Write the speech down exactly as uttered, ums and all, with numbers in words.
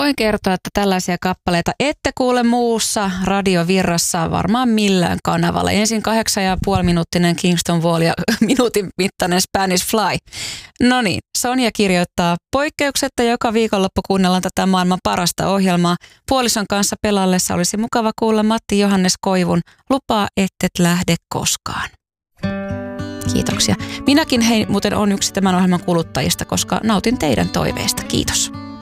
Voin kertoa, että tällaisia kappaleita ette kuule muussa radiovirrassa varmaan millään kanavalla. Ensin kahdeksan ja puoli minuuttinen Kingston Wall ja minuutin mittainen Spanish Fly. No niin, Sonja kirjoittaa, poikkeuksetta joka viikonloppu kuunnellaan tätä maailman parasta ohjelmaa. Puolison kanssa pelallessa olisi mukava kuulla Matti Johannes Koivun Lupaa ettet lähde koskaan. Kiitoksia. Minäkin hei muuten on yksi tämän ohjelman kuluttajista, koska nautin teidän toiveista. Kiitos.